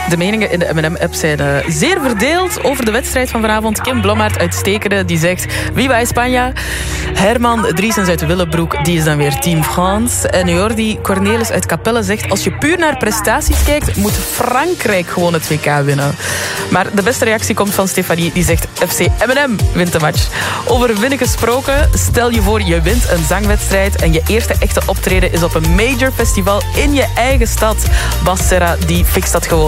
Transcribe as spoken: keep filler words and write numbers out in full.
De meningen in de M en M-app zijn uh, zeer verdeeld over de wedstrijd van vanavond. Kim Blommaert uit Stekere, die zegt Viva España. Herman Driesens uit Willebroek, die is dan weer Team France. En Jordi Cornelis uit Capelle zegt, als je puur naar prestaties kijkt, moet Frankrijk gewoon het W K winnen. Maar de beste reactie komt van Stefanie, die zegt F C M en M wint de match. Over winnen gesproken, stel je voor je wint een zangwedstrijd en je eerste echte optreden is op een major festival in je eigen stad. Bas Serra, die fixt dat gewoon.